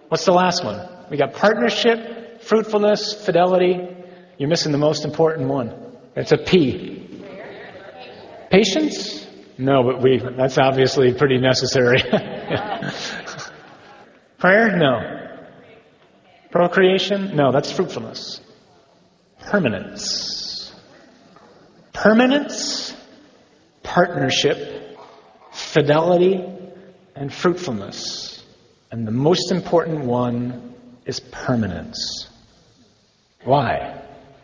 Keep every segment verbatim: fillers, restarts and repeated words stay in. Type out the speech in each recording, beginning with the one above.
What's the last one? We got partnership, fruitfulness, fidelity. You're missing the most important one. It's a P. Patience? No, but we that's obviously pretty necessary. Prayer? No. Procreation? No, that's fruitfulness. Permanence. Permanence, partnership, fidelity, and fruitfulness. And the most important one is permanence. Why?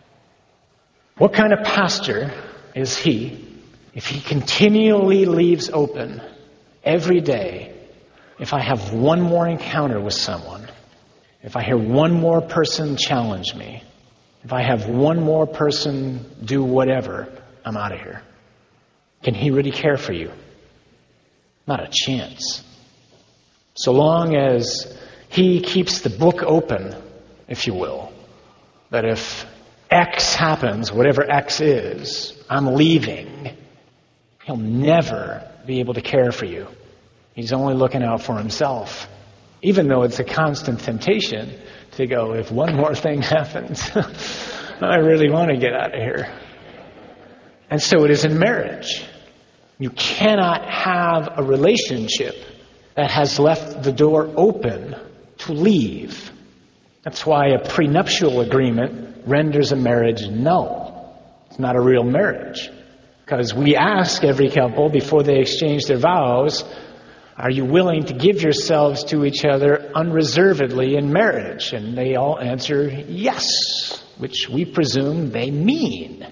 What kind of pastor is he if he continually leaves open every day, if I have one more encounter with someone, if I hear one more person challenge me, if I have one more person do whatever, I'm out of here? Can he really care for you? Not a chance. So long as he keeps the book open, if you will, that if X happens, whatever X is, I'm leaving, he'll never be able to care for you. He's only looking out for himself. Even though it's a constant temptation to go, if one more thing happens, I really want to get out of here. And so it is in marriage. You cannot have a relationship that has left the door open to leave. That's why a prenuptial agreement renders a marriage null. It's not a real marriage. Because we ask every couple before they exchange their vows, are you willing to give yourselves to each other unreservedly in marriage? And they all answer yes, which we presume they mean.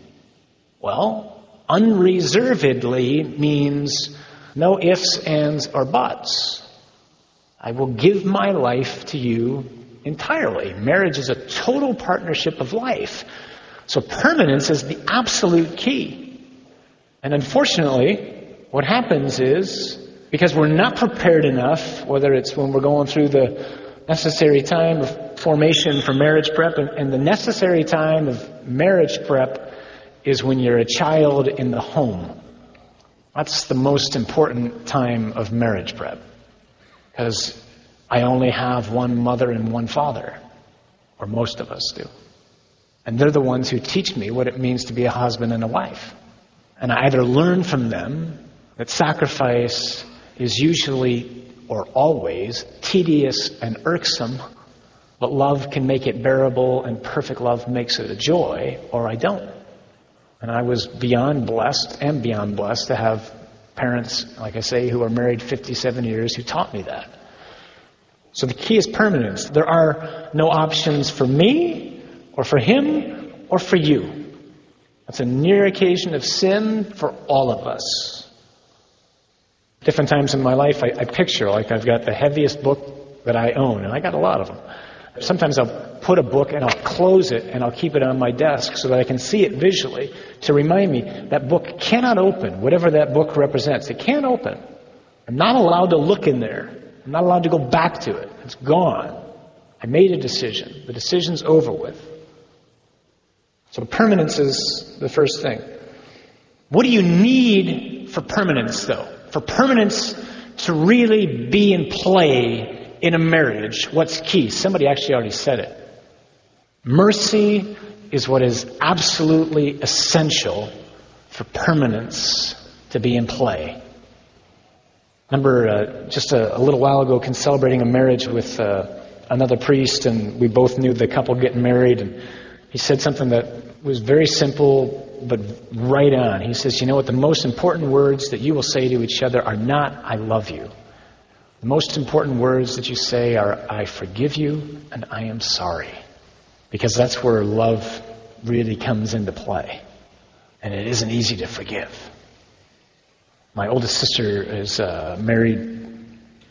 Well, unreservedly means no ifs, ands, or buts. I will give my life to you entirely. Marriage is a total partnership of life. So permanence is the absolute key. And unfortunately, what happens is, because we're not prepared enough, whether it's when we're going through the necessary time of formation for marriage prep, and, and the necessary time of marriage prep is when you're a child in the home. That's the most important time of marriage prep. Because I only have one mother and one father, or most of us do. And they're the ones who teach me what it means to be a husband and a wife. And I either learn from them that sacrifice is usually, or always, tedious and irksome, but love can make it bearable, and perfect love makes it a joy, or I don't. And I was beyond blessed, and beyond blessed, to have parents, like I say, who are married fifty-seven years, who taught me that. So the key is permanence. There are no options for me, or for him, or for you. That's a near occasion of sin for all of us. Different times in my life, I, I picture like I've got the heaviest book that I own, and I got a lot of them. Sometimes I'll put a book and I'll close it and I'll keep it on my desk so that I can see it visually to remind me that book cannot open, whatever that book represents. It can't open. I'm not allowed to look in there. I'm not allowed to go back to it. It's gone. I made a decision. The decision's over with. So permanence is the first thing. What do you need for permanence, though? For permanence to really be in play in a marriage, what's key? Somebody actually already said it. Mercy is what is absolutely essential for permanence to be in play. Remember, uh, just a, a little while ago, celebrating a marriage with uh, another priest, and we both knew the couple getting married, and he said something that was very simple, but right on. He says, you know what, the most important words that you will say to each other are not, I love you. The most important words that you say are, I forgive you and I am sorry. Because that's where love really comes into play. And it isn't easy to forgive. My oldest sister is uh, married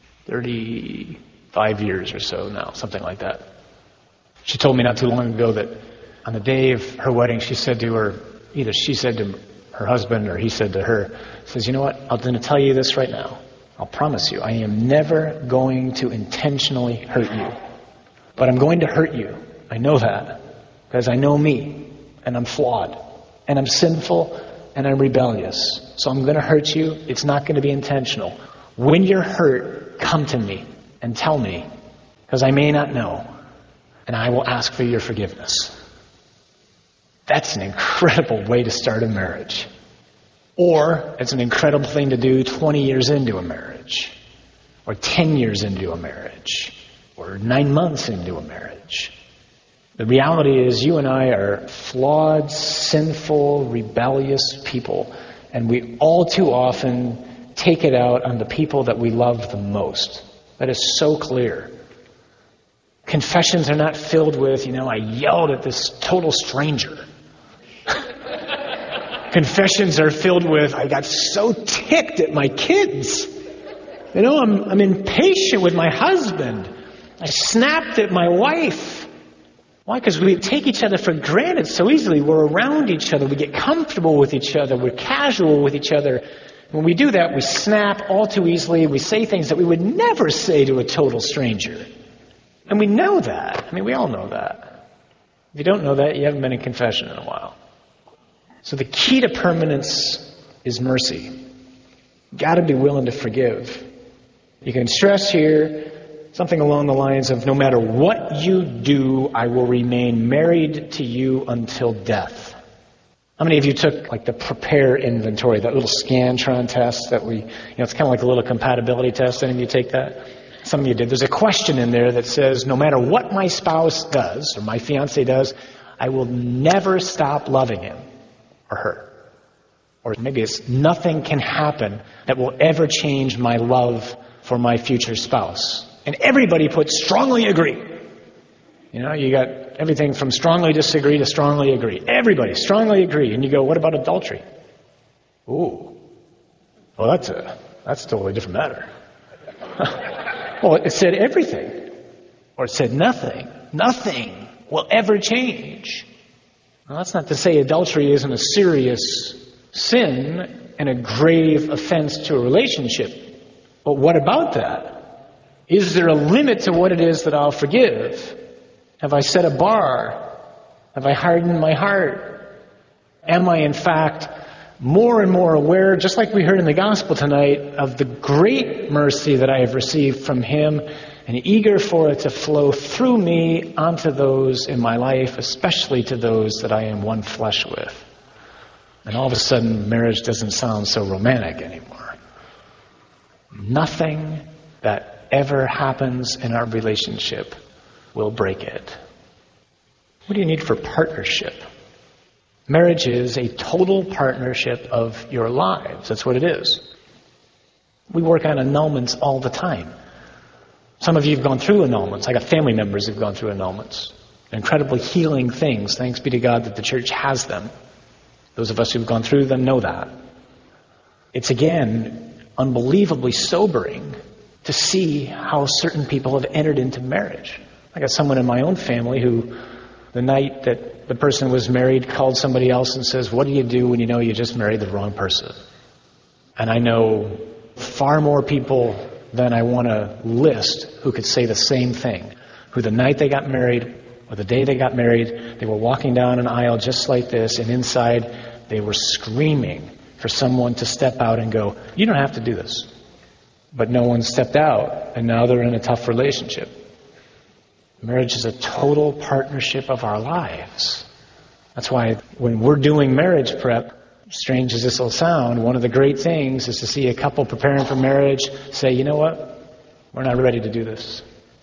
thirty-five years or so now, something like that. She told me not too long ago that on the day of her wedding, she said to her, either she said to her husband or he said to her, says, you know what, I'm going to tell you this right now. I'll promise you, I am never going to intentionally hurt you. But I'm going to hurt you. I know that. Because I know me. And I'm flawed. And I'm sinful. And I'm rebellious. So I'm going to hurt you. It's not going to be intentional. When you're hurt, come to me and tell me. because I may not know, and I will ask for your forgiveness. That's an incredible way to start a marriage. Or it's an incredible thing to do twenty years into a marriage, or ten years into a marriage, or nine months into a marriage. The reality is you and I are flawed, sinful, rebellious people, and we all too often take it out on the people that we love the most. That is so clear. Confessions are not filled with, you know, I yelled at this total stranger. Confessions are filled with, I got so ticked at my kids. You know, I'm, I'm impatient with my husband. I snapped at my wife. Why? Because we take each other for granted so easily. We're around each other. We get comfortable with each other. We're casual with each other. When we do that, we snap all too easily. We say things that we would never say to a total stranger. And we know that. I mean, we all know that. If you don't know that, you haven't been in confession in a while. So the key to permanence is mercy. You've got to be willing to forgive. You can stress here something along the lines of, no matter what you do, I will remain married to you until death. How many of you took like the prepare inventory, that little Scantron test that we, you know, it's kind of like a little compatibility test. Any of you take that? Some of you did. There's a question in there that says, no matter what my spouse does or my fiance does, I will never stop loving him or her. Or maybe it's, nothing can happen that will ever change my love for my future spouse. And everybody put strongly agree. You know, you got everything from strongly disagree to strongly agree. Everybody strongly agree. And you go, what about adultery? Ooh. Well, that's a, that's a totally different matter. Well, it said everything. Or it said nothing. Nothing will ever change. Well, that's not to say adultery isn't a serious sin and a grave offense to a relationship. But what about that? Is there a limit to what it is that I'll forgive? Have I set a bar? Have I hardened my heart? Am I, in fact, more and more aware, just like we heard in the gospel tonight, of the great mercy that I have received from Him, and eager for it to flow through me onto those in my life, especially to those that I am one flesh with? And all of a sudden, marriage doesn't sound so romantic anymore. Nothing that ever happens in our relationship will break it. What do you need for partnership? Marriage is a total partnership of your lives. That's what it is. We work on annulments all the time. Some of you have gone through annulments. I got family members who've gone through annulments. Incredibly healing things. Thanks be to God that the church has them. Those of us who've gone through them know that. It's, again, unbelievably sobering to see how certain people have entered into marriage. I got someone in my own family who, the night that the person was married, called somebody else and says, what do you do when you know you just married the wrong person? And I know far more people than I want to list who could say the same thing. Who the night they got married, or the day they got married, they were walking down an aisle just like this, and inside they were screaming for someone to step out and go, you don't have to do this. But no one stepped out, and now they're in a tough relationship. Marriage is a total partnership of our lives. That's why when we're doing marriage prep, strange as this will sound, one of the great things is to see a couple preparing for marriage say, you know what? We're not ready to do this.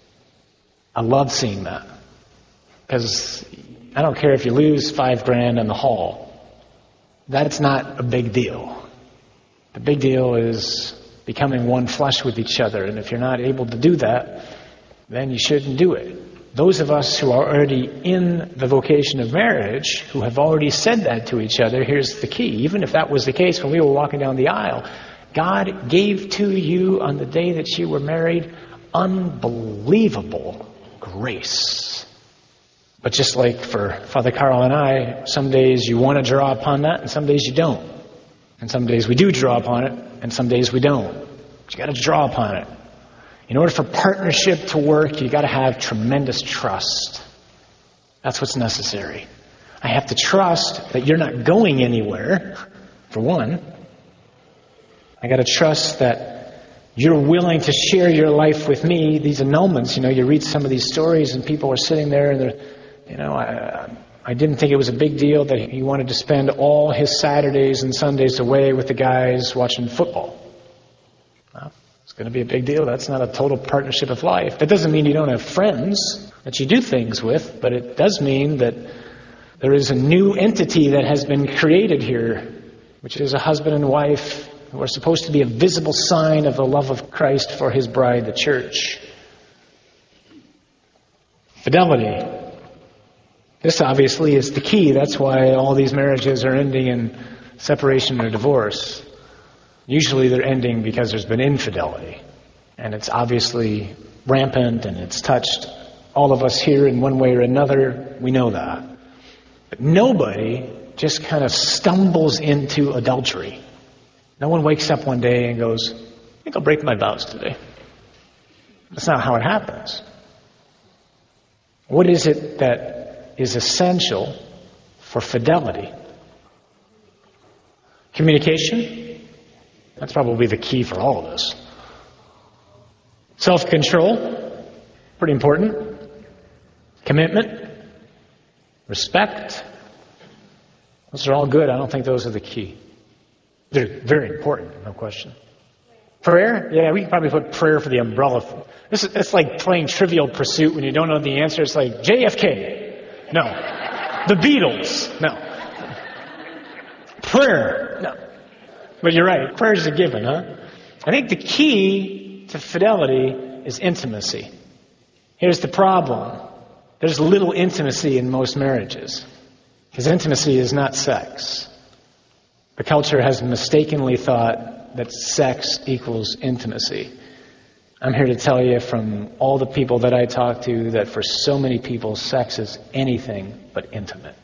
I love seeing that. Because I don't care if you lose five grand in the hall. That's not a big deal. The big deal is becoming one flesh with each other. And if you're not able to do that, then you shouldn't do it. Those of us who are already in the vocation of marriage, who have already said that to each other, here's the key. Even if that was the case when we were walking down the aisle, God gave to you on the day that you were married unbelievable grace. But just like for Father Carl and I, some days you want to draw upon that, and some days you don't. And some days we do draw upon it, and some days we don't. But you got to draw upon it. In order for partnership to work, you got to have tremendous trust. That's what's necessary. I have to trust that you're not going anywhere, for one. I got to trust that You're willing to share your life with me. These annulments, you know, you read some of these stories and people are sitting there and they're, you know, I, I didn't think it was a big deal that he wanted to spend all his Saturdays and Sundays away with the guys watching football. Well, it's going to be a big deal. That's not a total partnership of life. That doesn't mean you don't have friends that you do things with, but it does mean that there is a new entity that has been created here, which is a husband and wife who are supposed to be a visible sign of the love of Christ for his bride, the church. Fidelity. This obviously is the key. That's why all these marriages are ending in separation or divorce. Usually they're ending because there's been infidelity. And it's obviously rampant and it's touched all of us here in one way or another. We know that. But nobody just kind of stumbles into adultery. No one wakes up one day and goes, I think I'll break my vows today. That's not how it happens. What is it that is essential for fidelity? Communication? That's probably the key for all of us. Self-control? Pretty important. Commitment? Respect? Those are all good. I don't think those are the key. They're very important, no question. Prayer? Yeah, we can probably put prayer for the umbrella. This is, it's like playing Trivial Pursuit when you don't know the answer. It's like J F K. No. The Beatles. No. Prayer. No. But you're right. Prayer is a given, huh? I think the key to fidelity is intimacy. Here's the problem. There's little intimacy in most marriages. Because intimacy is not sex. The culture has mistakenly thought that sex equals intimacy. I'm here to tell you from all the people that I talk to that for so many people, sex is anything but intimate.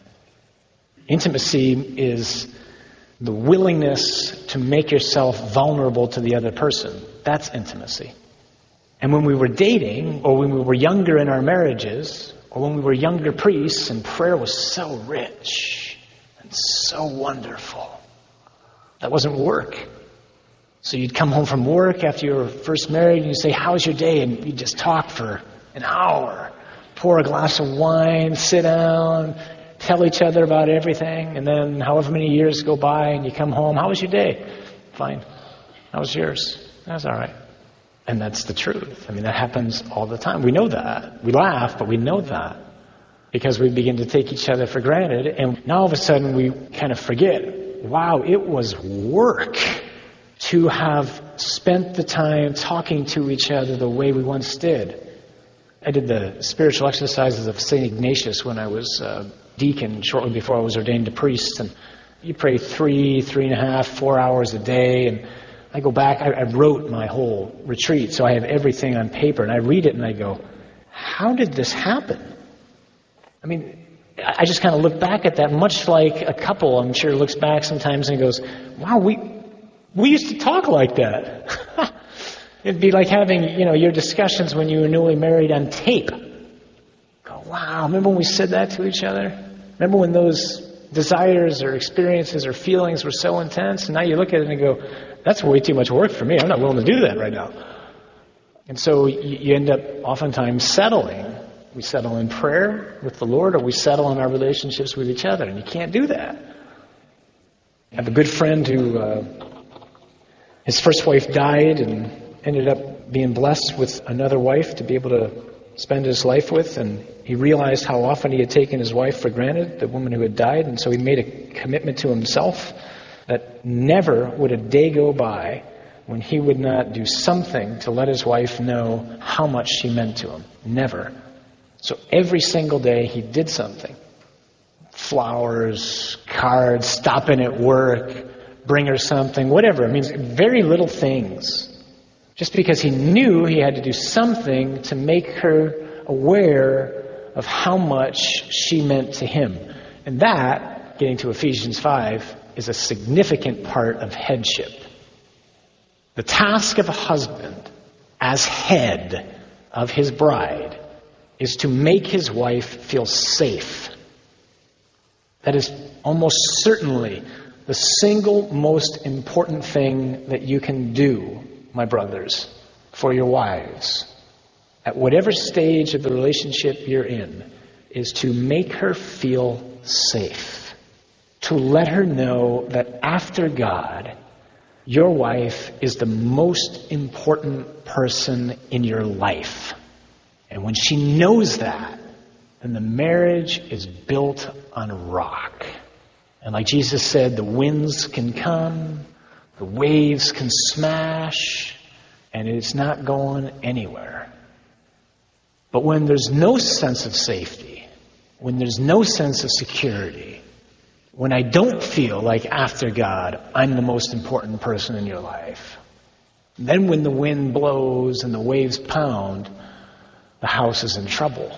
Intimacy is the willingness to make yourself vulnerable to the other person. That's intimacy. And when we were dating, or when we were younger in our marriages, or when we were younger priests and prayer was so rich and so wonderful, that wasn't work. So you'd come home from work after you were first married and you'd say, how's your day? And you'd just talk for an hour, pour a glass of wine, sit down, tell each other about everything. And then however many years go by and you come home, how was your day? Fine. How was yours? That was all right. And that's the truth. I mean, that happens all the time. We know that. We laugh, but we know that. Because we begin to take each other for granted. And now all of a sudden we kind of forget, wow, it was work to have spent the time talking to each other the way we once did. I did the spiritual exercises of Saint Ignatius when I was a deacon shortly before I was ordained a priest. And you pray three, three and a half, four hours a day. And I go back, I, I wrote my whole retreat, so I have everything on paper. And I read it and I go, how did this happen? I mean, I just kind of look back at that, much like a couple, I'm sure, looks back sometimes and goes, wow, we we used to talk like that. It'd be like having, you know, your discussions when you were newly married on tape. Go, wow, remember when we said that to each other? Remember when those desires or experiences or feelings were so intense? And now you look at it and go, that's way too much work for me. I'm not willing to do that right now. And so you, you end up oftentimes settling. We settle in prayer with the Lord, or we settle in our relationships with each other, and you can't do that. I have a good friend who, uh, his first wife died and ended up being blessed with another wife to be able to spend his life with, and he realized how often he had taken his wife for granted, the woman who had died, and so he made a commitment to himself that never would a day go by when he would not do something to let his wife know how much she meant to him. Never. So every single day he did something. Flowers, cards, stop in at work, bring her something, whatever. It means very little things. Just because he knew he had to do something to make her aware of how much she meant to him. And that, getting to Ephesians five, is a significant part of headship. The task of a husband as head of his bride is to make his wife feel safe. That is almost certainly the single most important thing that you can do my brothers, for your wives, at whatever stage of the relationship you're in, is to make her feel safe. To let her know that after God, your wife is the most important person in your life. And when she knows that, then the marriage is built on a rock. And like Jesus said, the winds can come, the waves can smash, and it's not going anywhere. But when there's no sense of safety, when there's no sense of security, when I don't feel like after God, I'm the most important person in your life, then when the wind blows and the waves pound, the house is in trouble.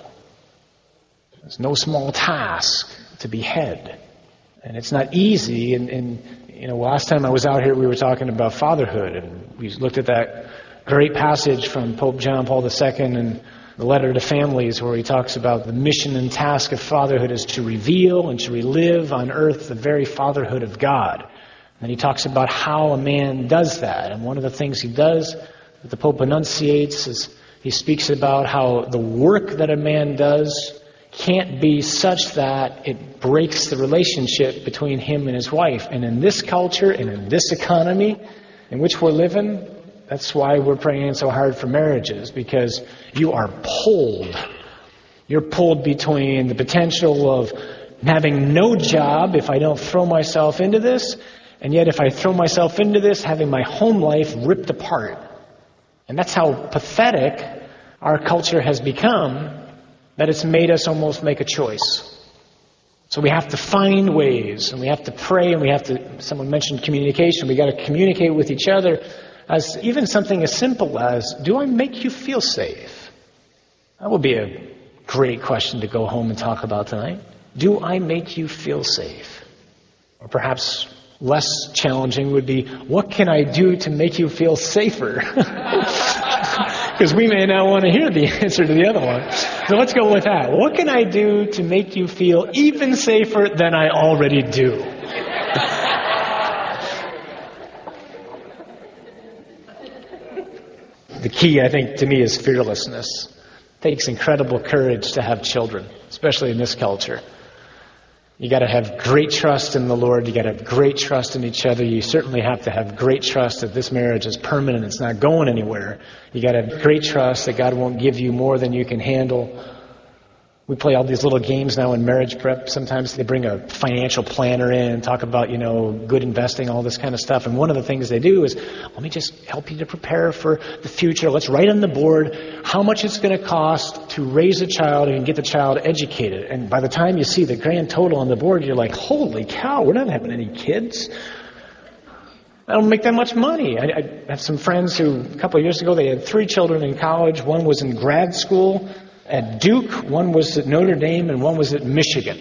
It's no small task to be head. And it's not easy. And, and, you know, last time I was out here, we were talking about fatherhood. And we looked at that great passage from Pope John Paul the Second and the letter to families where he talks about the mission and task of fatherhood is to reveal and to relive on earth the very fatherhood of God. And he talks about how a man does that. And one of the things he does that the Pope enunciates is he speaks about how the work that a man does can't be such that it breaks the relationship between him and his wife. And in this culture and in this economy in which we're living, that's why we're praying so hard for marriages, because you are pulled. You're pulled between the potential of having no job if I don't throw myself into this, and yet if I throw myself into this, having my home life ripped apart. And that's how pathetic our culture has become, that it's made us almost make a choice. So we have to find ways, and we have to pray, and we have to, someone mentioned communication, we got to communicate with each other as even something as simple as, do I make you feel safe? That would be a great question to go home and talk about tonight. Do I make you feel safe? Or perhaps less challenging would be, what can I do to make you feel safer? Because we may not want to hear the answer to the other one. So let's go with that. What can I do to make you feel even safer than I already do? The key, I think, to me is fearlessness. It takes incredible courage to have children, especially in this culture. You got to have great trust in the Lord. You got to have great trust in each other. You certainly have to have great trust that this marriage is permanent. It's not going anywhere. You got to have great trust that God won't give you more than you can handle. We play all these little games now in marriage prep. Sometimes they bring a financial planner in and talk about, you know, good investing, all this kind of stuff. And one of the things they do is, let me just help you to prepare for the future. Let's write on the board how much it's going to cost to raise a child and get the child educated. And by the time you see the grand total on the board, you're like, holy cow, we're not having any kids. I don't make that much money. I, I have some friends who, a couple of years ago, they had three children in college. One was in grad school at Duke, one was at Notre Dame, and one was at Michigan.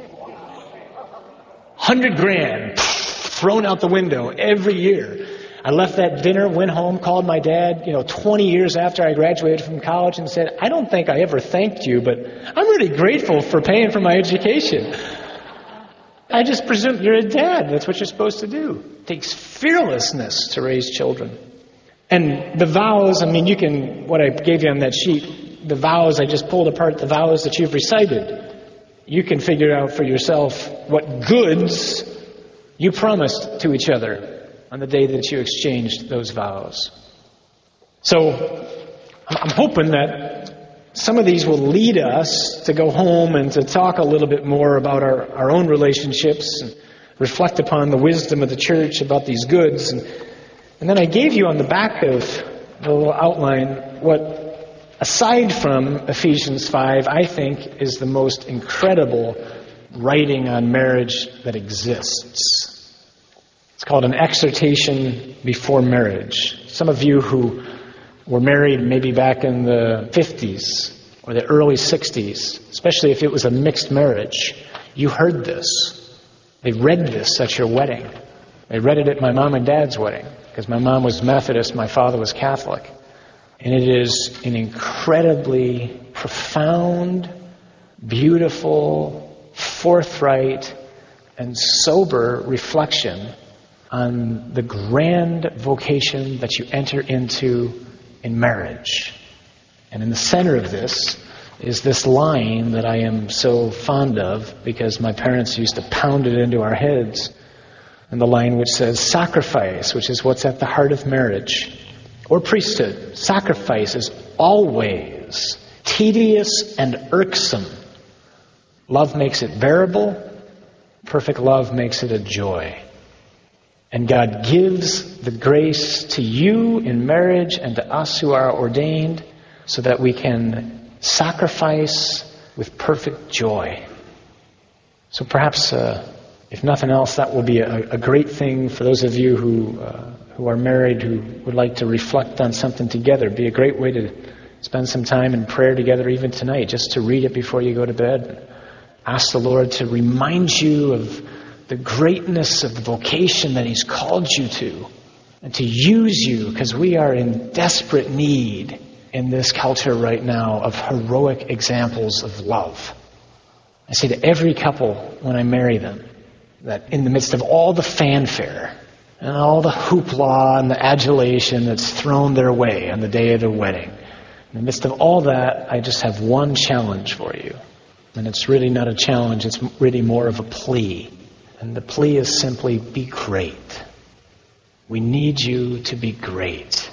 Hundred grand thrown out the window every year. I left that dinner, went home, called my dad, you know, twenty years after I graduated from college and said, I don't think I ever thanked you, but I'm really grateful for paying for my education. I just presume you're a dad. That's what you're supposed to do. It takes fearlessness to raise children. And the vows, I mean, you can, what I gave you on that sheet, the vows, I just pulled apart the vows that you've recited. You can figure out for yourself what goods you promised to each other on the day that you exchanged those vows. So I'm hoping that some of these will lead us to go home and to talk a little bit more about our, our own relationships and reflect upon the wisdom of the church about these goods. And, and then I gave you on the back of the little outline what, aside from Ephesians five, I think is the most incredible writing on marriage that exists. It's called An Exhortation Before Marriage. Some of you who were married maybe back in the fifties or the early sixties, especially if it was a mixed marriage, you heard this. They read this at your wedding. They read it at my mom and dad's wedding, because my mom was Methodist, my father was Catholic. And it is an incredibly profound, beautiful, forthright, and sober reflection on the grand vocation that you enter into in marriage. And in the center of this is this line that I am so fond of because my parents used to pound it into our heads. And the line which says, sacrifice, which is what's at the heart of marriage, or priesthood. Sacrifice is always tedious and irksome. Love makes it bearable. Perfect love makes it a joy. And God gives the grace to you in marriage and to us who are ordained so that we can sacrifice with perfect joy. So perhaps, uh, if nothing else, that will be a, a great thing for those of you who uh, who are married, who would like to reflect on something together. Be a great way to spend some time in prayer together even tonight, just to read it before you go to bed. Ask the Lord to remind you of the greatness of the vocation that He's called you to, and to use you, because we are in desperate need in this culture right now of heroic examples of love. I say to every couple when I marry them that in the midst of all the fanfare and all the hoopla and the adulation that's thrown their way on the day of their wedding, in the midst of all that, I just have one challenge for you. And it's really not a challenge, it's really more of a plea. And the plea is simply, be great. We need you to be great.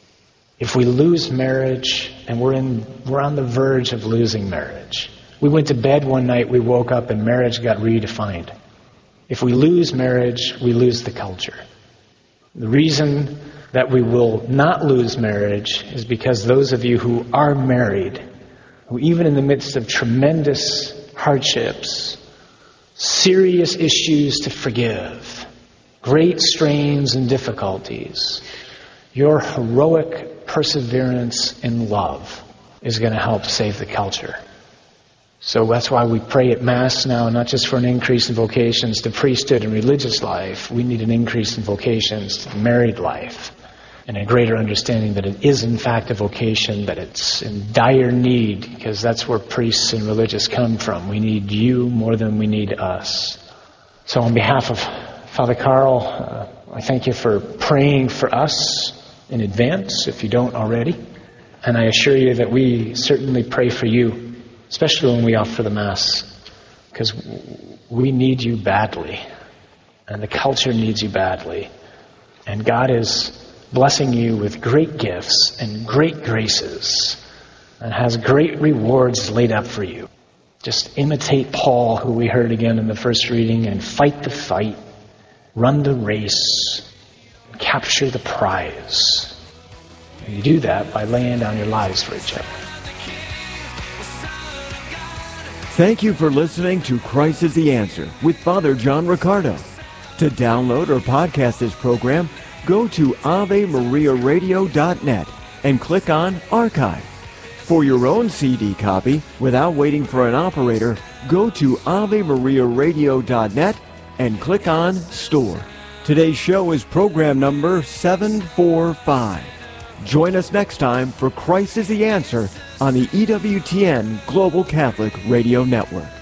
If we lose marriage, and we're in, we're on the verge of losing marriage. We went to bed one night, we woke up, and marriage got redefined. If we lose marriage, we lose the culture. The reason that we will not lose marriage is because those of you who are married, who even in the midst of tremendous hardships, serious issues to forgive, great strains and difficulties, your heroic perseverance in love is going to help save the culture. So that's why we pray at Mass now, not just for an increase in vocations to priesthood and religious life. We need an increase in vocations to married life, and a greater understanding that it is in fact a vocation, that it's in dire need, because that's where priests and religious come from. We need you more than we need us. So on behalf of Father Carl, uh, I thank you for praying for us in advance, if you don't already. And I assure you that we certainly pray for you, especially when we offer the Mass, because we need you badly, and the culture needs you badly. And God is blessing you with great gifts and great graces, and has great rewards laid up for you. Just imitate Paul, who we heard again in the first reading, and fight the fight, run the race, capture the prize. And you do that by laying down your lives for each other. Thank you for listening to Christ is the Answer with Father John Riccardo. To download or podcast this program, go to Ave Maria Radio dot net and click on Archive. For your own C D copy, without waiting for an operator, go to Ave Maria Radio dot net and click on Store. Today's show is program number seven forty-five. Join us next time for Christ is the Answer on the E W T N Global Catholic Radio Network.